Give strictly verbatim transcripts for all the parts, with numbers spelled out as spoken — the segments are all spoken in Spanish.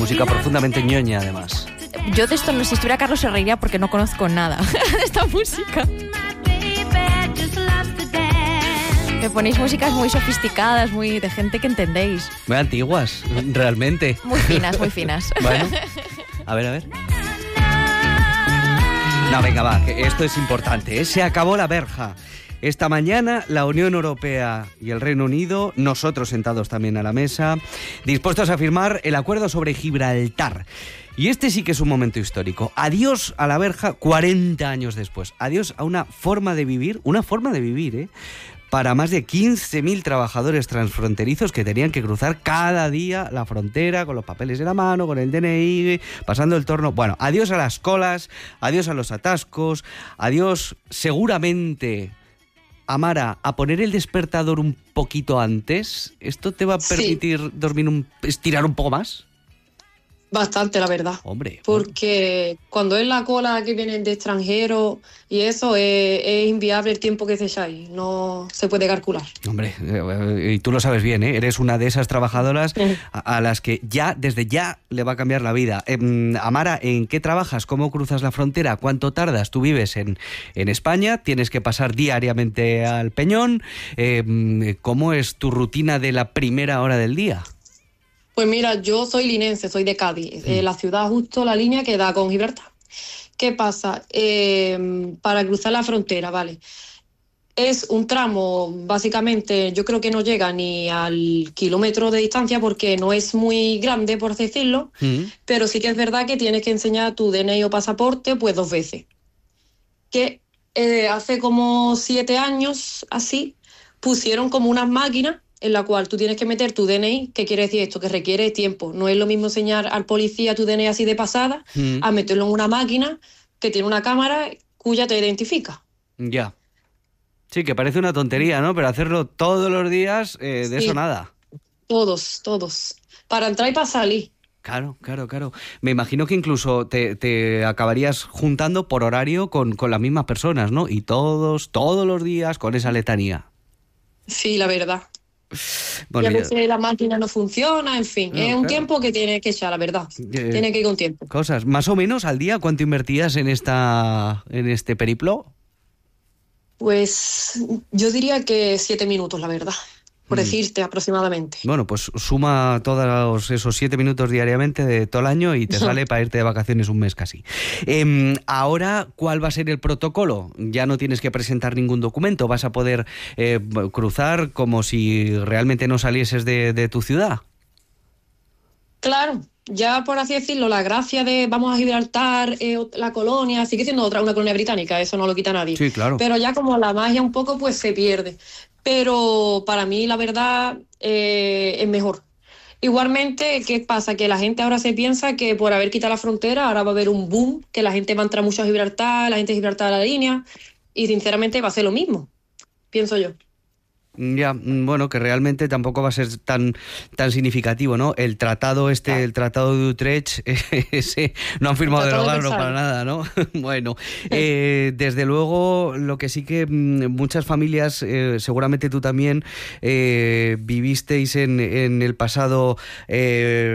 música profundamente ñoña, además. Yo de esto, si estuviera Carlos, se reiría porque no conozco nada de esta música. Me ponéis músicas muy sofisticadas, muy de gente que entendéis. Muy antiguas, realmente. Muy finas, muy finas. Bueno, a ver, a ver. No, venga, va, que esto es importante, ¿eh? Se acabó la verja. Esta mañana la Unión Europea y el Reino Unido, nosotros sentados también a la mesa, dispuestos a firmar el acuerdo sobre Gibraltar. Y este sí que es un momento histórico. Adiós a la verja cuarenta años después. Adiós a una forma de vivir, una forma de vivir, ¿eh? Para más de quince mil trabajadores transfronterizos que tenían que cruzar cada día la frontera con los papeles en la mano, con el D N I, pasando el torno. Bueno, adiós a las colas, adiós a los atascos, adiós seguramente, Amara, a poner el despertador un poquito antes. ¿Esto te va a permitir sí. dormir un, estirar un poco más? Bastante, la verdad. Hombre. Porque bueno. cuando es la cola que vienen de extranjeros y eso, es, es inviable el tiempo que se echáis. No se puede calcular. Hombre, y tú lo sabes bien, ¿eh? Eres una de esas trabajadoras a, a las que ya, desde ya, le va a cambiar la vida. Eh, Amara, ¿en qué trabajas? ¿Cómo cruzas la frontera? ¿Cuánto tardas? Tú vives en, en España, tienes que pasar diariamente al Peñón. Eh, ¿Cómo es tu rutina de la primera hora del día? Pues mira, yo soy linense, soy de Cádiz, eh, la ciudad justo la línea que da con Gibraltar. ¿Qué pasa? Eh, para cruzar la frontera, ¿vale? Es un tramo, básicamente, yo creo que no llega ni al kilómetro de distancia porque no es muy grande, por así decirlo, mm. pero sí que es verdad que tienes que enseñar tu D N I o pasaporte pues dos veces. Que eh, hace como siete años, así, pusieron como unas máquinas en la cual tú tienes que meter tu D N I. ¿Qué quiere decir esto? Que requiere tiempo. No es lo mismo enseñar al policía tu D N I así de pasada mm. a meterlo en una máquina que tiene una cámara cuya te identifica. Ya. Sí, que parece una tontería, ¿no? Pero hacerlo todos los días, eh, de sí. eso nada. Todos, todos. Para entrar y para salir. Claro, claro, claro. Me imagino que incluso te, te acabarías juntando por horario con, con las mismas personas, ¿no? Y todos, todos los días con esa letanía. Sí, la verdad. Bueno, y a veces ya... la máquina no funciona, en fin, no, es un claro. tiempo que tiene que echar, la verdad. Eh, tiene que ir con tiempo. Cosas, más o menos al día, ¿cuánto invertías en esta en este periplo? Pues yo diría que siete minutos, la verdad, por mm. decirte aproximadamente. Bueno, pues suma todos esos siete minutos diariamente de todo el año y te sale para irte de vacaciones un mes casi. Eh, ahora, ¿cuál va a ser el protocolo? Ya no tienes que presentar ningún documento, vas a poder eh, cruzar como si realmente no salieses de, de tu ciudad. Claro, ya por así decirlo, la gracia de vamos a Gibraltar, eh, la colonia, sigue siendo otra una colonia británica, eso no lo quita nadie. Sí, claro. Pero ya como la magia un poco pues se pierde. Pero para mí la verdad eh, es mejor. Igualmente, ¿qué pasa? Que la gente ahora se piensa que por haber quitado la frontera ahora va a haber un boom, que la gente va a entrar mucho a Gibraltar, la gente de Gibraltar a la línea, y sinceramente va a ser lo mismo, pienso yo. Ya, bueno, que realmente tampoco va a ser tan tan significativo, ¿no? El tratado este, ah. el tratado de Utrecht, ese no han firmado derogarlo de para nada, ¿no? Bueno, eh, desde luego, lo que sí que muchas familias, eh, seguramente tú también, eh, vivisteis en, en el pasado eh,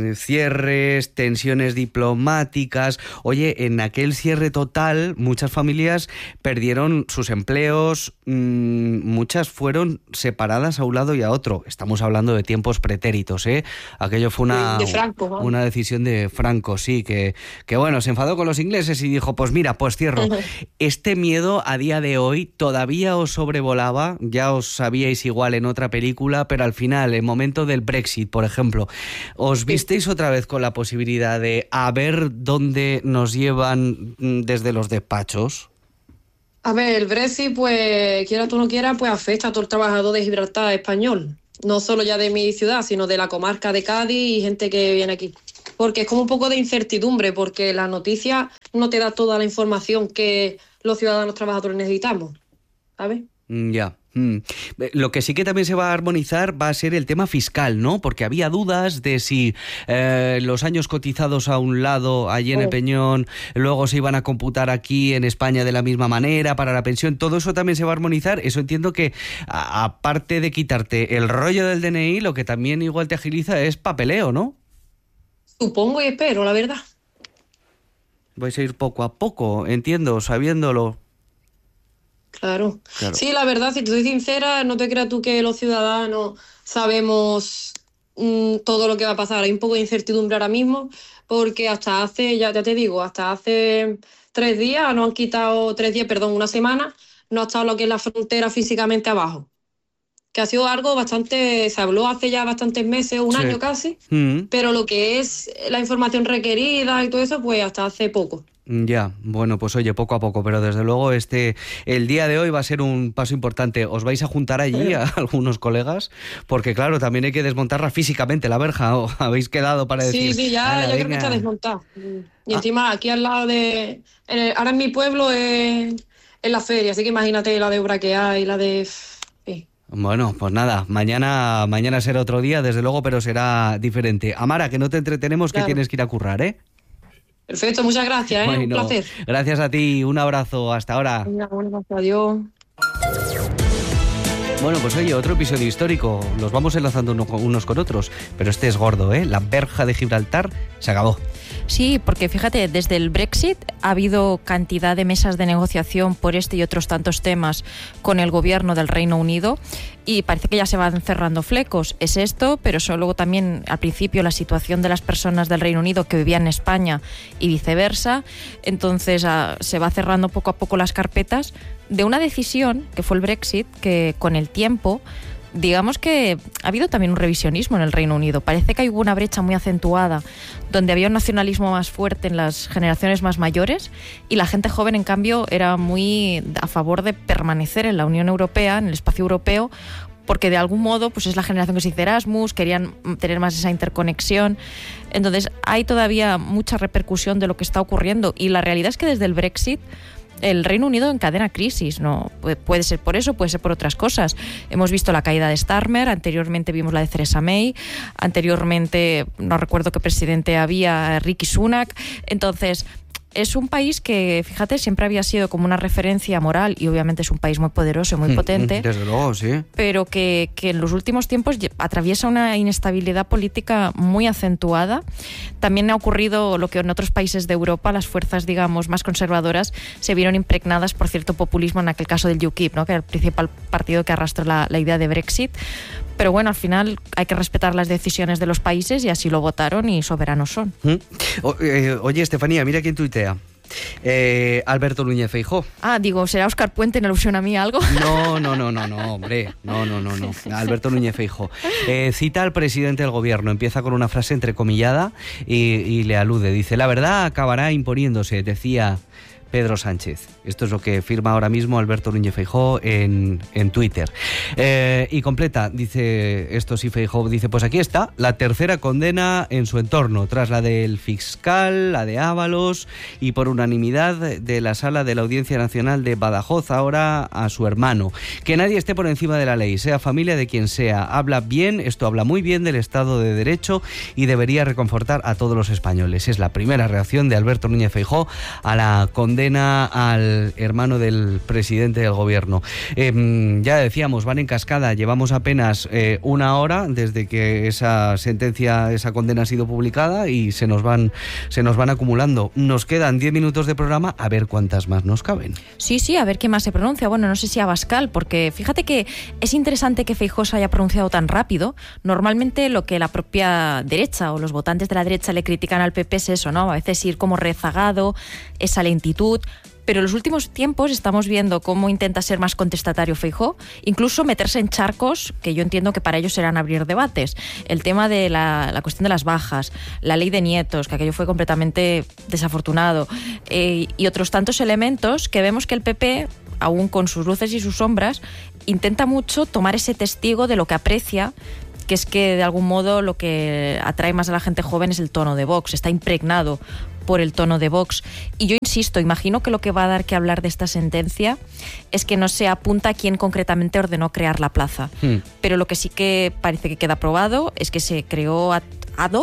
cierres, tensiones diplomáticas. Oye, en aquel cierre total, muchas familias perdieron sus empleos, mmm, muchas fueron separadas a un lado y a otro. Estamos hablando de tiempos pretéritos, ¿eh? Aquello fue una, de Franco, ¿no? una decisión de Franco, sí, que, que bueno, se enfadó con los ingleses y dijo, pues mira, pues cierro. Uh-huh. Este miedo a día de hoy todavía os sobrevolaba, ya os sabíais igual en otra película, pero al final, el momento del Brexit, por ejemplo, ¿os visteis otra vez con la posibilidad de a ver dónde nos llevan desde los despachos? A ver, el Brexit, pues, quiera tú no quieras, pues afecta a todo el trabajador de Gibraltar español. No solo ya de mi ciudad, sino de la comarca de Cádiz y gente que viene aquí. Porque es como un poco de incertidumbre, porque la noticia no te da toda la información que los ciudadanos trabajadores necesitamos, ¿sabes? Ya. Yeah. Mm. Lo que sí que también se va a armonizar va a ser el tema fiscal, ¿no? Porque había dudas de si eh, los años cotizados a un lado, allí en el Peñón, luego se iban a computar aquí en España de la misma manera para la pensión. Todo eso también se va a armonizar. Eso entiendo que, a, aparte de quitarte el rollo del D N I, lo que también igual te agiliza es papeleo, ¿no? Supongo y espero, la verdad. Vais a ir poco a poco, entiendo, sabiéndolo. Claro. Claro. Sí, la verdad, si te soy sincera, no te creas tú que los ciudadanos sabemos mmm, todo lo que va a pasar. Hay un poco de incertidumbre ahora mismo, porque hasta hace, ya, ya te digo, hasta hace tres días, nos han quitado, tres días, perdón, una semana, no ha estado lo que es la frontera físicamente abajo. Que ha sido algo bastante, se habló hace ya bastantes meses, un Sí. año casi, Mm. pero lo que es la información requerida y todo eso, pues hasta hace poco. Ya, bueno, pues oye, poco a poco, pero desde luego este el día de hoy va a ser un paso importante. ¿Os vais a juntar allí a algunos colegas? Porque claro, también hay que desmontarla físicamente, la verja, ¿o habéis quedado para decir? Sí, sí, ya, "Ala, yo creo que venga"? está desmontada. Y Ah. encima aquí al lado de... en el- ahora en mi pueblo es, es la feria, así que imagínate la de obra que hay, la de... sí. Bueno, pues nada, mañana mañana será otro día, desde luego, pero será diferente. Amara, que no te entretenemos, que Claro. tienes que ir a currar, ¿eh? Perfecto, muchas gracias, ¿eh? Un Bueno, placer. gracias a ti, un abrazo, hasta ahora. Venga, bueno, gracias, adiós. Bueno, pues oye, otro episodio histórico, los vamos enlazando uno con- unos con otros, pero este es gordo, ¿eh? La verja de Gibraltar se acabó. Sí, porque fíjate, desde el Brexit ha habido cantidad de mesas de negociación por este y otros tantos temas con el gobierno del Reino Unido y parece que ya se van cerrando flecos. Es esto, pero eso, luego también al principio la situación de las personas del Reino Unido que vivían en España y viceversa. Entonces ah, se va cerrando poco a poco las carpetas de una decisión que fue el Brexit, que con el tiempo... Digamos que ha habido también un revisionismo en el Reino Unido. Parece que hubo una brecha muy acentuada donde había un nacionalismo más fuerte en las generaciones más mayores y la gente joven, en cambio, era muy a favor de permanecer en la Unión Europea, en el espacio europeo, porque de algún modo pues es la generación que se hizo Erasmus, querían tener más esa interconexión. Entonces hay todavía mucha repercusión de lo que está ocurriendo y la realidad es que desde el Brexit el Reino Unido encadena crisis, ¿no? Pu- puede ser por eso, puede ser por otras cosas. Hemos visto la caída de Starmer, anteriormente vimos la de Theresa May, anteriormente no recuerdo qué presidente había, Rishi Sunak. Entonces, es un país que, fíjate, siempre había sido como una referencia moral y obviamente es un país muy poderoso y muy potente. Desde luego, sí. Pero que, que en los últimos tiempos lle- atraviesa una inestabilidad política muy acentuada. También ha ocurrido lo que en otros países de Europa las fuerzas, digamos, más conservadoras se vieron impregnadas por cierto populismo, en aquel caso del U KIP, ¿no? Que era el principal partido que arrastró la, la idea de Brexit. Pero bueno, al final hay que respetar las decisiones de los países y así lo votaron y soberanos son. ¿Mm? O- eh, oye, Estefanía, mira quién tuitea. Eh, Alberto Núñez Feijóo. Ah, digo, ¿será Óscar Puente en alusión a mí algo? No, no, no, no, no, hombre. No, no, no, no. Alberto Núñez Feijóo. Eh, cita al presidente del gobierno. Empieza con una frase entrecomillada y, y le alude. Dice, la verdad acabará imponiéndose, decía Pedro Sánchez. Esto es lo que firma ahora mismo Alberto Núñez Feijóo en, en Twitter. Eh, y completa, dice, esto sí Feijóo, dice, pues aquí está, la tercera condena en su entorno, tras la del fiscal, la de Ábalos y por unanimidad de la Sala de la Audiencia Nacional de Badajoz, ahora a su hermano. Que nadie esté por encima de la ley, sea familia de quien sea. Habla bien, esto habla muy bien del Estado de Derecho y debería reconfortar a todos los españoles. Es la primera reacción de Alberto Núñez Feijóo a la condena al hermano del presidente del gobierno. Eh, ya decíamos, van en cascada, llevamos apenas eh, una hora desde que esa sentencia, esa condena ha sido publicada y se nos van, se nos van acumulando. Nos quedan diez minutos de programa, a ver cuántas más nos caben. Sí, sí, a ver qué más se pronuncia. Bueno, no sé si Abascal, porque fíjate que es interesante que Feijóo se haya pronunciado tan rápido. Normalmente lo que la propia derecha o los votantes de la derecha le critican al P P es eso, ¿no? A veces ir como rezagado, esa lentitud. Pero en los últimos tiempos estamos viendo cómo intenta ser más contestatario Feijóo, incluso meterse en charcos que yo entiendo que para ellos serán abrir debates. El tema de la, la cuestión de las bajas, la ley de nietos, que aquello fue completamente desafortunado, eh, y otros tantos elementos que vemos que el P P, aún con sus luces y sus sombras, intenta mucho tomar ese testigo de lo que aprecia, que es que de algún modo lo que atrae más a la gente joven es el tono de Vox, está impregnado por el tono de Vox. Y yo insisto, imagino que lo que va a dar que hablar de esta sentencia es que no se apunta a quién concretamente ordenó crear la plaza. Hmm. Pero lo que sí que parece que queda probado es que se creó ad hoc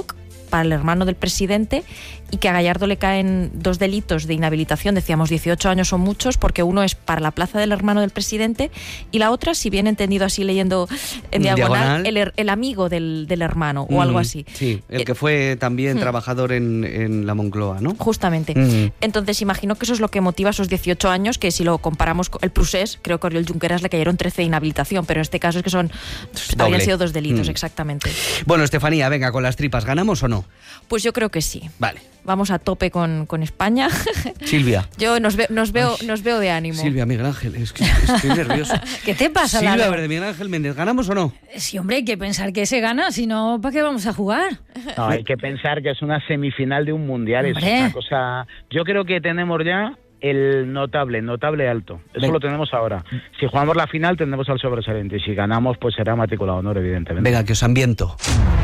para el hermano del presidente, y que a Gallardo le caen dos delitos de inhabilitación. Decíamos, dieciocho años son muchos, porque uno es para la plaza del hermano del presidente, y la otra, si bien entendido así leyendo en diagonal, diagonal. El, el amigo del, del hermano, o mm, algo así. Sí, el que fue también mm. trabajador en, en la Moncloa, ¿no? Justamente. Mm. Entonces, imagino que eso es lo que motiva esos dieciocho años, que si lo comparamos con el Prusés, creo que a Oriol Junqueras le cayeron trece de inhabilitación, pero en este caso es que son Doble. habrían sido dos delitos, mm. exactamente. Bueno, Estefanía, venga, con las tripas, ¿ganamos o no? Pues yo creo que sí. Vale. Vamos a tope con, con España. Silvia. Yo nos, ve, nos, veo, Ay, nos veo de ánimo. Silvia, Miguel Ángel, es que estoy nervioso. ¿Qué te pasa, Silvia, Lalo? a ver, de Miguel Ángel Méndez, ¿ganamos o no? Sí, hombre, hay que pensar que se gana, si no, ¿para qué vamos a jugar? No, hay que pensar que es una semifinal de un mundial, hombre. Es una cosa... Yo creo que tenemos ya el notable, notable alto. Eso Venga. Lo tenemos ahora. Si jugamos la final, tendremos al sobresaliente, y si ganamos, pues será matrícula de honor, evidentemente. Venga, que os ambiento.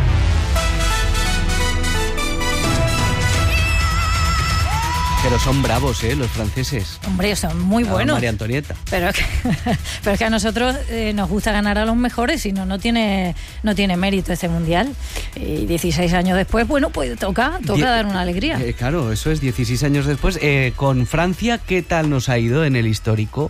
Pero son bravos, ¿eh? Los franceses. Hombre, son muy ah, buenos. María Antonieta. Pero, que, pero es que a nosotros eh, nos gusta ganar a los mejores, si no, no tiene, no tiene mérito este mundial. Y dieciséis años después, bueno, pues toca, toca Die- dar una alegría. Eh, claro, eso es dieciséis años después. Eh, con Francia, ¿qué tal nos ha ido en el histórico?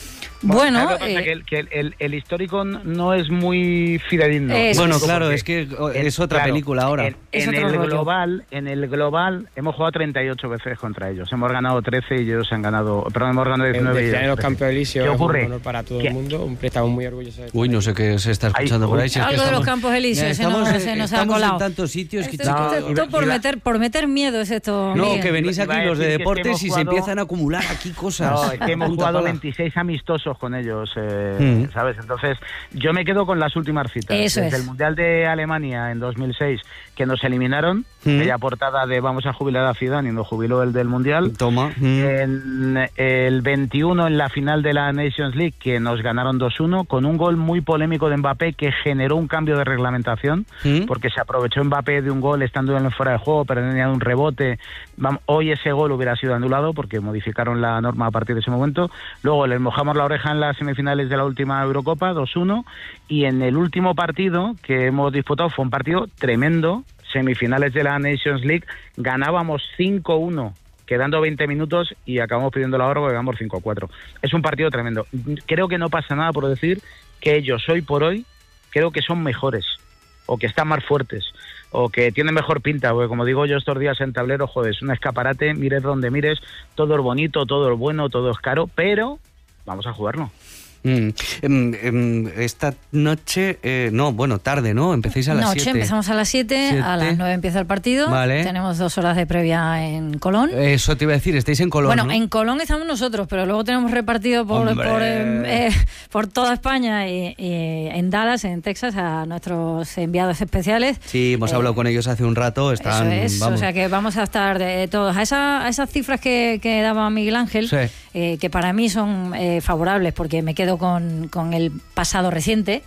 Bueno, bueno eh, que, el, que el, el histórico no es muy fidedigno. Es, bueno, claro, es que es otra claro, película ahora. En, es en otro el rollo. global, en el global hemos jugado treinta y ocho veces contra ellos. Hemos ganado trece y ellos han ganado, perdón, hemos ganado diecinueve. En los Campos Elíseos es un honor para todo ¿Qué? el mundo. Estamos muy orgullosos de Uy, no sé qué se está escuchando Ay, por ahí. Si algo es que de estamos, los Campos Elíseos, estamos, se nos, se nos ha colado. En tantos sitios esto, que esto, esto, esto por, meter, por meter miedo es esto. No, Miguel. que venís aquí los de deportes y jugado... se empiezan a acumular aquí cosas. No, es que hemos jugado veintiséis amistosos con ellos, eh, mm. ¿sabes? Entonces, yo me quedo con las últimas citas. Eso Desde es. el Mundial de Alemania en dos mil seis, que nos eliminaron, mm. aquella portada de vamos a jubilar a Zidane y nos jubiló el del Mundial. Toma. Mm. En el veintiuno, en la final de la Nations League, que nos ganaron dos uno, con un gol muy polémico de Mbappé que generó un cambio de reglamentación, mm. porque se aprovechó Mbappé de un gol estando en fuera de juego, pero tenía un rebote. Hoy ese gol hubiera sido anulado porque modificaron la norma a partir de ese momento. Luego les mojamos la oreja en las semifinales de la última Eurocopa, dos uno, y en el último partido que hemos disputado fue un partido tremendo, semifinales de la Nations League, ganábamos cinco uno, quedando veinte minutos, y acabamos pidiendo la hora porque ganamos cinco cuatro. Es un partido tremendo. Creo que no pasa nada por decir que ellos hoy por hoy creo que son mejores, o que están más fuertes, o que tienen mejor pinta, porque como digo yo estos días en tablero, joder, es un escaparate, mires donde mires, todo es bonito, todo es bueno, todo es caro, pero vamos a jugarlo. Mm, um, um, esta noche, eh, no, bueno, tarde, ¿no? Empecéis a las siete. Noche, empezamos a las siete, a las nueve empieza el partido. Vale. Tenemos dos horas de previa en Colón. Eso te iba a decir, estáis en Colón, Bueno, ¿no? en Colón estamos nosotros, pero luego tenemos repartido por, por, eh, eh, por toda España y, y en Dallas, en Texas, a nuestros enviados especiales. Sí, hemos eh, hablado con ellos hace un rato. Están, eso es, vamos. O sea que vamos a estar de todos. A, esa, a esas cifras que, que daba Miguel Ángel, sí. eh, que para mí son eh, favorables, porque me quedo con, con el pasado reciente,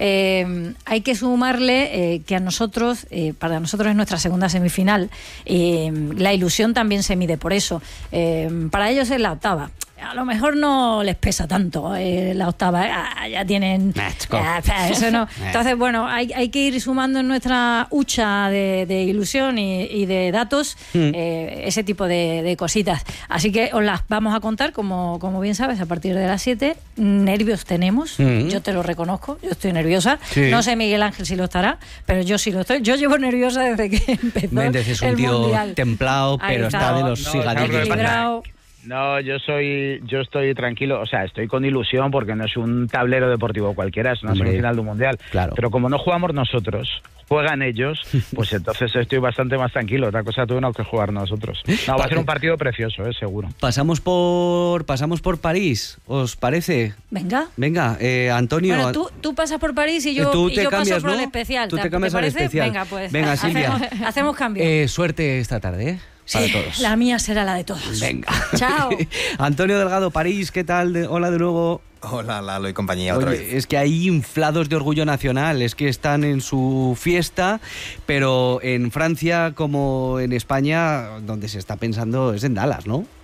eh, hay que sumarle eh, que a nosotros, eh, para nosotros es nuestra segunda semifinal, eh, la ilusión también se mide por eso. Eh, para ellos es la octava. A lo mejor no les pesa tanto eh, la octava, eh, ya tienen... Eh, eso no. Entonces, bueno, hay, hay que ir sumando en nuestra hucha de, de ilusión y, y de datos mm. eh, ese tipo de, de cositas. Así que os las vamos a contar, como, como bien sabes, a partir de las siete. Nervios tenemos, mm. yo te lo reconozco, yo estoy nerviosa. Sí. No sé Miguel Ángel si lo estará, pero yo sí lo estoy. Yo llevo nerviosa desde que empezó Méndez es un el tío mundial. templado, pero está, está de los cigarrillos. No, No, yo soy, yo estoy tranquilo, o sea, estoy con ilusión porque no es un tablero deportivo cualquiera, es una semifinal de un mundial. Claro. Pero como no jugamos nosotros, juegan ellos, pues entonces estoy bastante más tranquilo. Otra cosa tuvimos que jugar nosotros. No, va a ser un partido precioso, eh, seguro. Pasamos por, pasamos por París, ¿os parece? Venga. Venga, eh, Antonio. Bueno, tú, tú pasas por París y yo, tú y te yo cambias, paso por ¿no? el especial. Tú te cambias al especial. Venga, pues. Venga, Silvia. Hacemos, hacemos cambio. Eh, suerte esta tarde, ¿eh? Para sí, todos. La mía será la de todos. Venga. Chao. Antonio Delgado, París, ¿qué tal? De, hola de nuevo. Hola, Lalo y compañía, otra Oye, vez. Es que hay inflados de orgullo nacional, es que están en su fiesta, pero en Francia como en España, donde se está pensando es en Dallas, ¿no?